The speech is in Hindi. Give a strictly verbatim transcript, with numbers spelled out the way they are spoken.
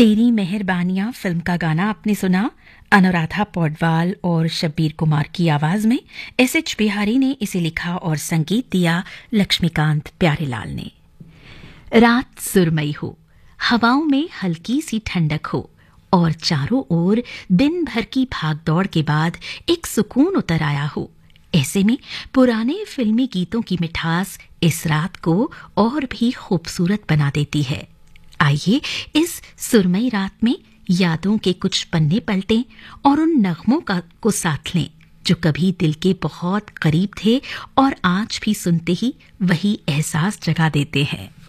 तेरी मेहरबानियां फिल्म का गाना आपने सुना। अनुराधा पौडवाल और शब्बीर कुमार की आवाज में एस एच बिहारी ने इसे लिखा और संगीत दिया लक्ष्मीकांत प्यारेलाल ने। रात सुरमई हो, हवाओं में हल्की सी ठंडक हो और चारों ओर दिन भर की भागदौड़ के बाद एक सुकून उतर आया हो। ऐसे में पुराने फिल्मी गीतों की मिठास इस रात को और भी खूबसूरत बना देती है। आइए इस सुरमई रात में यादों के कुछ पन्ने पलटें और उन नगमों का को साथ लें जो कभी दिल के बहुत करीब थे और आज भी सुनते ही वही एहसास जगा देते हैं।